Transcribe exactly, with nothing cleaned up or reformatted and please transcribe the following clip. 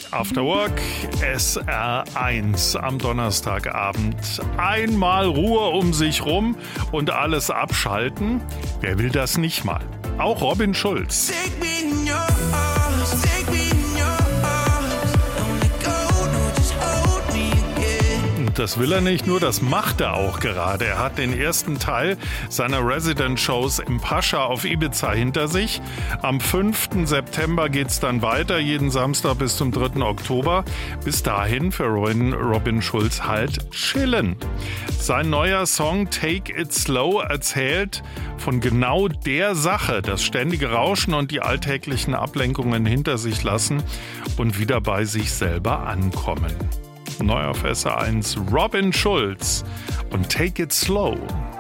After Work, S R eins am Donnerstagabend. Einmal Ruhe um sich rum und alles abschalten. Wer will das nicht mal? Auch Robin Schulz. Das will er nicht nur, das macht er auch gerade. Er hat den ersten Teil seiner Resident-Shows im Pascha auf Ibiza hinter sich. Am fünften September geht's dann weiter, jeden Samstag bis zum dritten Oktober. Bis dahin für Robin, Robin Schulz halt chillen. Sein neuer Song Take It Slow erzählt von genau der Sache, das ständige Rauschen und die alltäglichen Ablenkungen hinter sich lassen und wieder bei sich selber ankommen. Neu auf S R eins Robin Schulz und Take It Slow.